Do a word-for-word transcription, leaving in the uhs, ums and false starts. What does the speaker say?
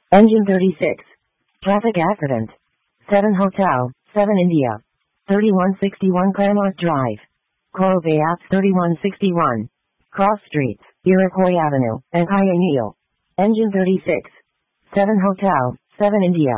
Engine thirty-six. Traffic accident. seven Hotel, seven India. thirty-one sixty-one Claremont Drive. Coral Bay Apps thirty-one sixty-one. Cross Streets, Iroquois Avenue, and Pioneer. Engine thirty-six. seven Hotel, seven India.